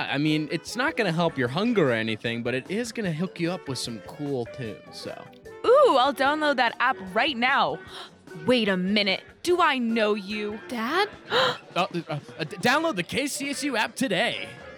I mean, it's not going to help your hunger or anything, but it is going to hook you up with some cool tunes, so. Ooh, I'll download that app right now. Wait a minute. Do I know you? Dad? Download the KCSU app today.